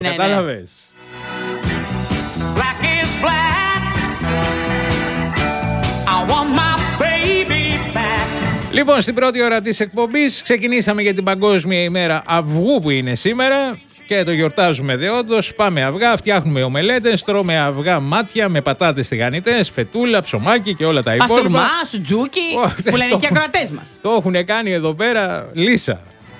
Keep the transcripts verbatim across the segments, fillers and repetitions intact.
Κατάλαβες. Black is black. I want my baby back. Λοιπόν, στην πρώτη ώρα της εκπομπής ξεκινήσαμε για την Παγκόσμια ημέρα αυγού που είναι σήμερα και το γιορτάζουμε δεόντως. Πάμε αυγά, φτιάχνουμε ομελέτες, τρώμε αυγά μάτια με πατάτες τηγανιτές, φετούλα, ψωμάκι και όλα τα υπόλοιπα. Παστούρμα, σουτζούκι, που λένε και οι ακροατές μας. Το έχουν κάνει εδώ πέρα λύσα.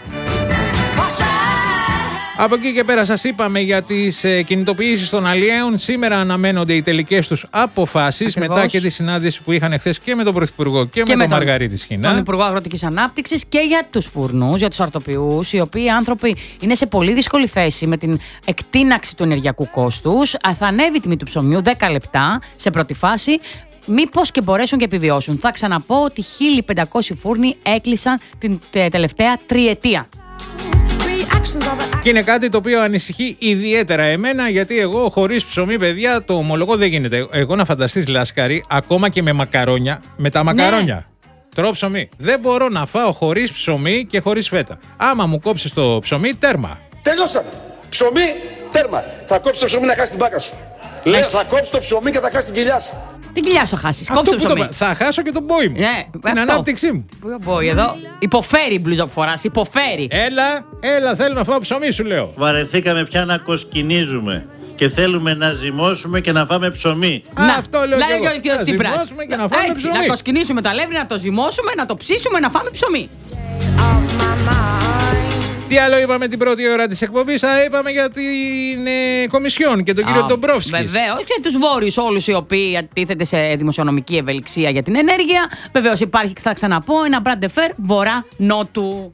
Από εκεί και πέρα σας είπαμε για τις ε, κινητοποιήσεις των αλλιέων. Σήμερα αναμένονται οι τελικές τους αποφάσεις. Ακριβώς. Μετά και τη συνάντηση που είχαν εχθές και με τον Πρωθυπουργό και, Και με, με τον τον- Μαργαρίτη Σχοινά. Τον Υπουργό Αγροτικής Ανάπτυξης και για τους φουρνούς, για τους αρτοποιούς, οι οποίοι άνθρωποι είναι σε πολύ δύσκολη θέση με την εκτείναξη του ενεργειακού κόστους. Α, Θα ανέβει η τιμή του ψωμιού δέκα λεπτά σε πρώτη φάση. Μήπως και μπορέσουν και επιβιώσουν. Θα ξαναπώ ότι χίλια πεντακόσιοι φούρνοι έκλεισαν την τε- τελευταία τριετία. Και είναι κάτι το οποίο ανησυχεί ιδιαίτερα εμένα, γιατί εγώ χωρίς ψωμί, παιδιά, το ομολογώ δεν γίνεται. Εγώ να φανταστείς, Λάσκαρη, ακόμα και με μακαρόνια, με τα μακαρόνια. Ναι. Τρώω ψωμί. Δεν μπορώ να φάω χωρίς ψωμί και χωρίς φέτα. Άμα μου κόψεις το ψωμί, τέρμα. Τελειώσαμε. Ψωμί, τέρμα. Θα κόψει το ψωμί να χάσει την μπάκα σου. Λέω, θα κόψει το ψωμί και θα χάσει την κοιλιά σου. Την κοιλιά σου θα χάσεις. Αυτό Κόψε το που το ψωμί. πα- θα χάσω και τον πόη μου. Ναι, την αυτό. ανάπτυξή μου. Πού πω εδώ. Υποφέρει η μπλούζα που φοράς. Υποφέρει. Έλα, έλα, θέλω να φάω ψωμί, σου λέω. Βαρεθήκαμε πια να κοσκινίζουμε και θέλουμε να ζυμώσουμε και να φάμε ψωμί. Α, αυτό λέω να και λέει εγώ. και ο κύριος Να Τσίπρας. ζυμώσουμε και να φάμε Έτσι, ψωμί. να κοσκινήσουμε το αλεύρι, να το ζυμώσουμε, να το ψήσουμε, να φάμε ψωμί. Τι άλλο είπαμε την πρώτη ώρα της εκπομπής? Α, είπαμε για την ε, Κομισιόν και τον κύριο Α, Ντομπρόφσκης. Βεβαίως, και τους βόρειους όλους οι οποίοι αντίθεται σε δημοσιονομική ευελιξία για την ενέργεια. Βεβαίως υπάρχει, θα ξαναπώ, ένα μπραντεφέρ βορρά-νότου.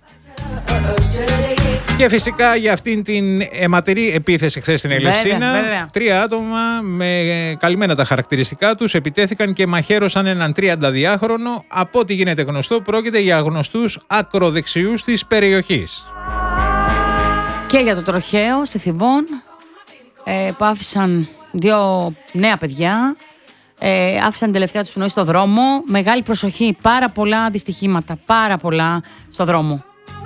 Και φυσικά για αυτήν την αιματηρή επίθεση χθες στην Βέβαια, Ελευσίνα, βέβαια. τρία άτομα με καλυμμένα τα χαρακτηριστικά τους επιτέθηκαν και μαχαίρωσαν έναν τριανταδιάχρονο. Από ό,τι γίνεται γνωστό, πρόκειται για γνωστούς ακροδεξιούς της περιοχής. Και για το τροχαίο στη Θηβών ε, που άφησαν δύο νέα παιδιά. Ε, άφησαν την τελευταία τους πνοή στο δρόμο. Μεγάλη προσοχή, πάρα πολλά δυστυχήματα, πάρα πολλά στο δρόμο.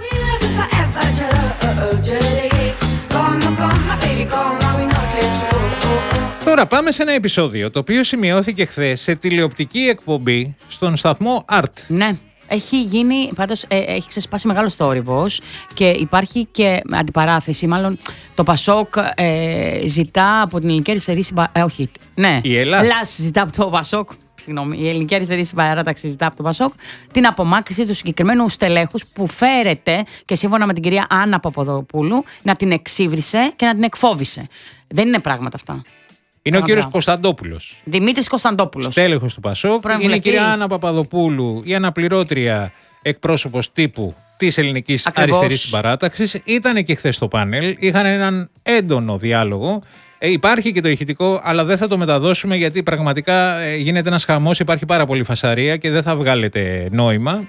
Τώρα πάμε σε ένα επεισόδιο το οποίο σημειώθηκε χθες σε τηλεοπτική εκπομπή στον σταθμό Art. Ναι. Έχει γίνει, πάντως ε, έχει ξεσπάσει μεγάλος θόρυβος και υπάρχει και αντιπαράθεση. Μάλλον το Πασόκ ε, ζητά από την Ελληνική Αριστερή Συμπα... ε, όχι, ναι. Η Ελλάς. Ελλάς ζητά από το Πασόκ. Συγγνώμη, η Ελληνική Αριστερή Συμπαράταξη ζητά από το Πασόκ την απομάκρυνση του συγκεκριμένου στελέχους που φέρεται και σύμφωνα με την κυρία Άννα Παπαδοπούλου να την εξύβρισε και να την εκφόβησε. Δεν είναι πράγματα αυτά. Είναι ο Μπράβο. κύριος Κωνσταντόπουλος, Δημήτρης Κωνσταντόπουλος. στέλεχος του Πασόκ. Πρώην Είναι η κυρία βουλευτής. Άννα Παπαδοπούλου, η αναπληρώτρια εκπρόσωπος τύπου της Ελληνικής Ακριβώς. Αριστερής Συμπαράταξης. Ήταν και χθες στο πάνελ, είχαν έναν έντονο διάλογο. Ε, υπάρχει και το ηχητικό, αλλά δεν θα το μεταδώσουμε γιατί πραγματικά ε, γίνεται ένας χαμός, υπάρχει πάρα πολύ φασαρία και δεν θα βγάλετε νόημα.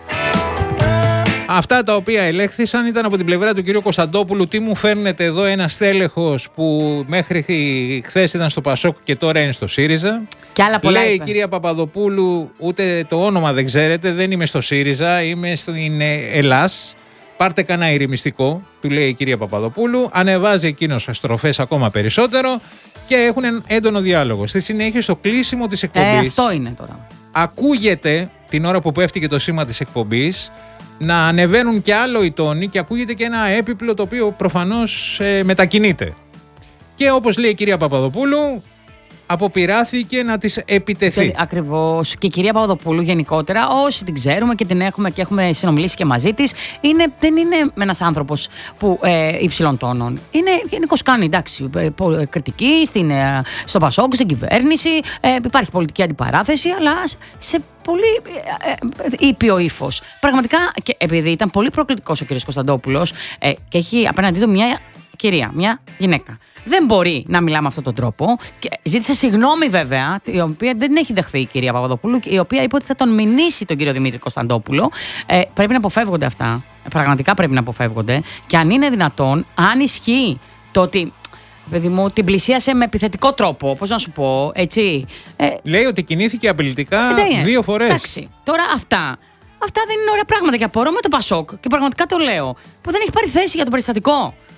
Αυτά τα οποία ελέγχθησαν ήταν από την πλευρά του κυρίου Κωνσταντόπουλου. Τι μου φέρνετε εδώ ένα στέλεχος που μέχρι χθες ήταν στο Πασόκ και τώρα είναι στο ΣΥΡΙΖΑ. Και άλλα πολλά Λέει η είπε. κυρία Παπαδοπούλου, ούτε το όνομα δεν ξέρετε, δεν είμαι στο ΣΥΡΙΖΑ, είμαι στην ε, Ελλάς. Πάρτε κανένα ηρεμιστικό, του λέει η κυρία Παπαδοπούλου. Ανεβάζει εκείνος στροφές ακόμα περισσότερο και έχουν έναν έντονο διάλογο. Στη συνέχεια, στο κλείσιμο της εκπομπής, Ε, αυτό είναι τώρα. ακούγεται την ώρα που πέφτει και το σήμα της εκπομπής να ανεβαίνουν και άλλο οι τόνοι και ακούγεται και ένα έπιπλο το οποίο προφανώς ε, μετακινείται. Και όπως λέει η κυρία Παπαδοπούλου, αποπειράθηκε να της επιτεθεί. Ακριβώς. Και η κυρία Παπαδοπούλου γενικότερα, όσοι την ξέρουμε και την έχουμε και έχουμε συνομιλήσει και μαζί της, είναι, δεν είναι ένας άνθρωπος που ε, υψηλών τόνων. Είναι γενικώς κάνει, εντάξει, ε, πο- κριτική στην, ε, στο Πασόκ, στην κυβέρνηση, ε, υπάρχει πολιτική αντιπαράθεση, αλλά σε πολύ ε, ε, ήπιο ύφος. Πραγματικά, και επειδή ήταν πολύ προκλητικός ο κύριος Κωνσταντόπουλος ε, και έχει απέναντί του μια κυρία, μια γυναίκα. Δεν μπορεί να μιλά με αυτόν τον τρόπο. Και ζήτησε συγγνώμη, βέβαια, η οποία δεν έχει δεχθεί η κυρία Παπαδοπούλου, η οποία είπε ότι θα τον μηνύσει τον κύριο Δημήτρη Κωνσταντόπουλο. Ε, πρέπει να αποφεύγονται αυτά. Πραγματικά πρέπει να αποφεύγονται. Και αν είναι δυνατόν, αν ισχύει το ότι. Παιδί μου, την πλησίασε με επιθετικό τρόπο, πώς να σου πω, έτσι. Ε, Λέει ότι κινήθηκε απειλητικά εντάξει, δύο φορές. Εντάξει, τώρα αυτά. Αυτά δεν είναι ωραία πράγματα και απορώ με το Πασόκ. Και πραγματικά το λέω. Που δεν έχει πάρει θέση για το περιστατικό.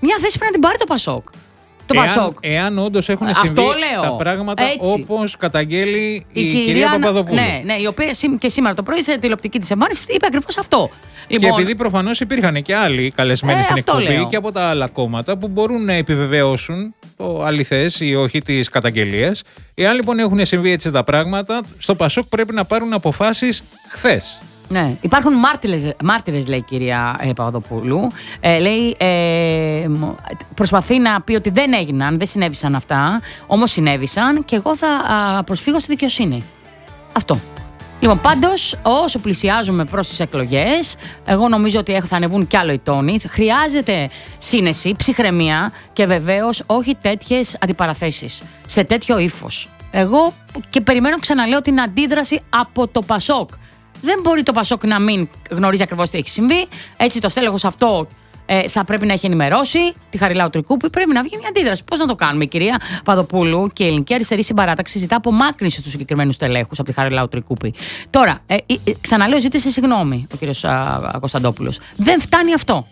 Μια θέση πρέπει να την πάρει το Πασόκ. Το Εάν, Πασόκ. εάν όντως έχουν Αυτό συμβεί λέω. τα πράγματα όπως καταγγέλει η, η κυρία, κυρία Παπαδοπούλου. Ναι, ναι, η οποία και σήμερα το πρωί σε τηλεοπτική της εμφάνιση είπε ακριβώς αυτό. Λοιπόν, και επειδή προφανώς υπήρχαν και άλλοι καλεσμένοι ε, στην εκπομπή λέω. και από τα άλλα κόμματα που μπορούν να επιβεβαιώσουν το αληθές ή όχι της καταγγελίας. Εάν λοιπόν έχουν συμβεί έτσι τα πράγματα, στο Πασόκ πρέπει να πάρουν αποφάσεις χθες. Ναι, υπάρχουν μάρτυρες, μάρτυρες λέει η κυρία ε, Παπαδοπούλου. Ε, λέει, ε, προσπαθεί να πει ότι δεν έγιναν, δεν συνέβησαν αυτά, όμως συνέβησαν και εγώ θα α, προσφύγω στη δικαιοσύνη. Αυτό. Λοιπόν, πάντως, όσο πλησιάζουμε προς τις εκλογές, εγώ νομίζω ότι θα ανεβούν κι άλλο οι τόνοι. Χρειάζεται σύνεση, ψυχραιμία και βεβαίως όχι τέτοιες αντιπαραθέσεις, σε τέτοιο ύφος. Εγώ και περιμένω, ξαναλέω, την αντίδραση από το Πασόκ. Δεν μπορεί το Πασόκ να μην γνωρίζει ακριβώς τι έχει συμβεί. Έτσι, το στέλεχος αυτό ε, θα πρέπει να έχει ενημερώσει τη Χαριλάου Τρικούπη. Πρέπει να βγει μια αντίδραση. Πώς να το κάνουμε, η κυρία Παπαδοπούλου και η Ελληνική Αριστερή Συμπαράταξη ζητά απομάκρυνση στους συγκεκριμένους τελέχους από τη Χαριλάου Τρικούπη. Τώρα, ε, ε, ξαναλέω, ζήτησε συγγνώμη ο κύριος Κωνσταντόπουλος. Δεν φτάνει αυτό.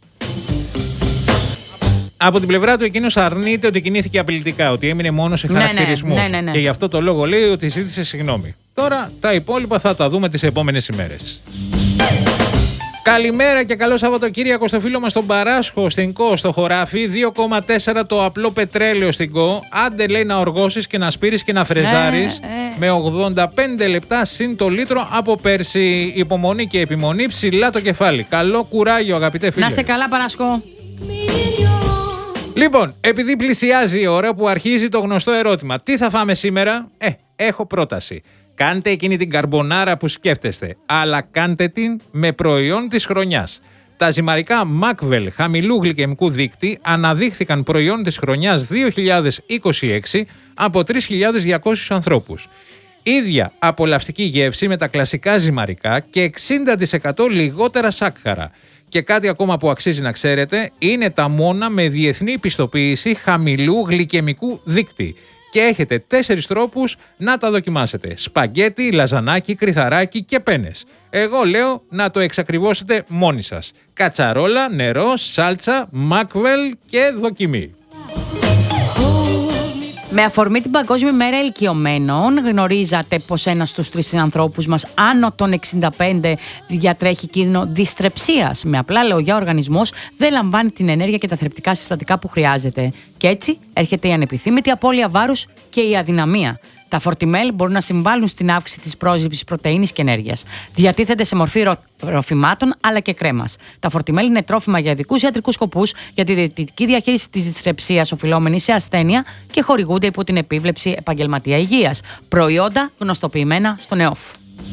Από την πλευρά του, εκείνος αρνείται ότι κινήθηκε απειλητικά, ότι έμεινε μόνο σε χαρακτηρισμούς. Ναι, ναι, ναι, ναι. Και γι' αυτό το λόγο λέει ότι ζήτησε συγγνώμη. Τώρα τα υπόλοιπα θα τα δούμε τις επόμενες ημέρες. Καλημέρα και καλό Σαββατοκύριακο στο φίλο μας τον Παράσχο στην ΚΟ στο χωράφι. δύο κόμμα τέσσερα το απλό πετρέλαιο στην ΚΟ. Άντε λέει να οργώσεις και να σπείρεις και να φρεζάρεις. Ε, ε. Με ογδόντα πέντε λεπτά συν το λίτρο από πέρσι. Υπομονή και επιμονή, ψηλά το κεφάλι. Καλό κουράγιο αγαπητέ φίλε. Να σε καλά, Παρασκό. Λοιπόν, επειδή πλησιάζει η ώρα που αρχίζει το γνωστό ερώτημα, τι θα φάμε σήμερα? Ε, έχω πρόταση. Κάντε εκείνη την καρμπονάρα που σκέφτεστε, αλλά κάντε την με προϊόν της χρονιάς. Τα ζυμαρικά Macvel χαμηλού γλυκαιμικού δείκτη αναδείχθηκαν προϊόν της χρονιάς δύο χιλιάδες είκοσι έξι από τρεις χιλιάδες διακόσιους ανθρώπους. Ίδια απολαυστική γεύση με τα κλασικά ζυμαρικά και εξήντα τοις εκατό λιγότερα σάκχαρα. Και κάτι ακόμα που αξίζει να ξέρετε, είναι τα μόνα με διεθνή πιστοποίηση χαμηλού γλυκαιμικού δείκτη. Και έχετε τέσσερις τρόπους να τα δοκιμάσετε. Σπαγκέτι, λαζανάκι, κρυθαράκι και πένες. Εγώ λέω να το εξακριβώσετε μόνοι σας. Κατσαρόλα, νερό, σάλτσα, Macvel και δοκιμή. Με αφορμή την Παγκόσμια Μέρα Ηλικιωμένων, γνωρίζατε πως ένας στους τρεις ανθρώπους μας άνω των εξήντα πέντε διατρέχει κίνδυνο δυστρεψίας. Με απλά λόγια, ο οργανισμός δεν λαμβάνει την ενέργεια και τα θρεπτικά συστατικά που χρειάζεται. Και έτσι έρχεται η ανεπιθύμητη απώλεια βάρους και η αδυναμία. Τα φορτιμέλ μπορούν να συμβάλλουν στην αύξηση της πρόσληψης πρωτεΐνης και ενέργειας. Διατίθενται σε μορφή ρο... ροφημάτων αλλά και κρέμας. Τα φορτιμέλ είναι τρόφιμα για ειδικούς ιατρικούς σκοπούς για τη διαιτητική διαχείριση της δυσθρεψίας οφειλόμενης σε ασθένεια και χορηγούνται υπό την επίβλεψη επαγγελματία υγείας. Προϊόντα γνωστοποιημένα στον ΕΟΦ.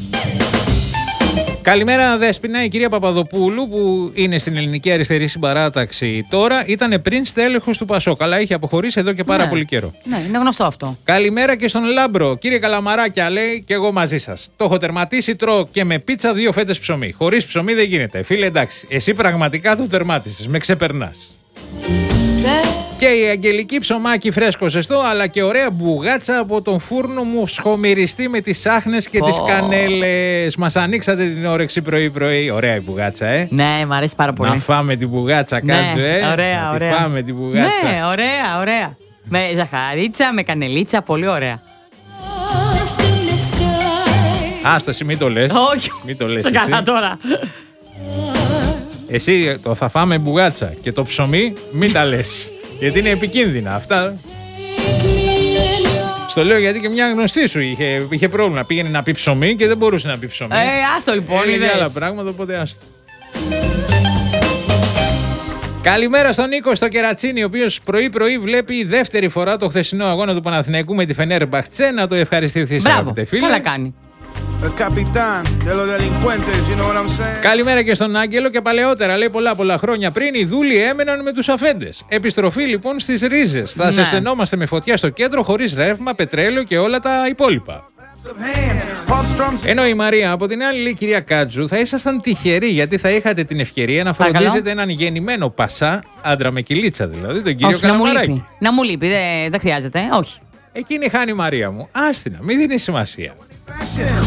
Καλημέρα Δέσποινα, η κυρία Παπαδοπούλου που είναι στην Ελληνική Αριστερή Συμπαράταξη τώρα ήταν πριν στέλεχος του Πασόκ, αλλά είχε αποχωρήσει εδώ και πάρα Ναι. πολύ καιρό. Ναι, είναι γνωστό αυτό. Καλημέρα και στον Λάμπρο. Κύριε Καλαμαράκια, λέει και εγώ μαζί σας. Το έχω τερματίσει, τρώω και με πίτσα δύο φέτες ψωμί. Χωρίς ψωμί δεν γίνεται. Φίλε, εντάξει, εσύ πραγματικά το τερμάτισες. Με ξεπερνάς. Και η Αγγελική ψωμάκι φρέσκο ζεστό, αλλά και ωραία μπουγάτσα από τον φούρνο μου σχομυριστή με τις άχνες και Oh. τις κανέλες. Μας ανοίξατε την όρεξη πρωί-πρωί. Ωραία η μπουγάτσα, ε. Ναι, μου αρέσει πάρα πολύ. Να φάμε την μπουγάτσα, Ναι, κάτσε, ε. ωραία, Να τη ωραία. φάμε την μπουγάτσα. Ναι, ωραία, ωραία. Με ζαχαρίτσα, με κανελίτσα, πολύ ωραία. Άστα, εσύ μην το λες. Όχι, Μην το λες σε εσύ. καλά τώρα. Εσύ το θα φάμε μπουγάτσα και το ψωμί μην τα λες. Γιατί είναι επικίνδυνα αυτά. Στο λέω γιατί και μια γνωστή σου είχε, είχε πρόβλημα. Πήγαινε να πει ψωμί και δεν μπορούσε να πει ψωμί. Ε, άστο λοιπόν, Έλεγε είδες. άλλα πράγματα, οπότε άστο. Καλημέρα στον Νίκο στο Κερατσίνι, ο οποίος πρωί-πρωί βλέπει δεύτερη φορά το χθεσινό αγώνα του Παναθηναϊκού με τη Φενέρμπαχτσε. Να το ευχαριστηθείς, Μπράβο, αγαπητέ φίλε. καλά κάνει. El capitán de los delincuentes, you know what I'm saying? Καλημέρα και στον Άγγελο και παλαιότερα, λέει πολλά πολλά χρόνια πριν, οι δούλοι έμεναν με τους αφέντες. Επιστροφή λοιπόν στις ρίζες. Θα Ναι. ζεσθενόμαστε με φωτιά στο κέντρο, χωρίς ρεύμα, πετρέλαιο και όλα τα υπόλοιπα. Of hands, pop strums. Ενώ η Μαρία από την άλλη λέει, κυρία Κάτζου, θα ήσασταν τυχεροί γιατί θα είχατε την ευκαιρία να Παρακαλώ. φροντίζετε έναν γεννημένο πασά, άντρα με κυλίτσα δηλαδή, τον κύριο Όχι, να μου Καλαμαράκη. λείπει. Να μου λείπει, δεν δεν χρειάζεται, όχι. Εκείνη χάνει η Μαρία μου. Άστινα, μην δίνει σημασία.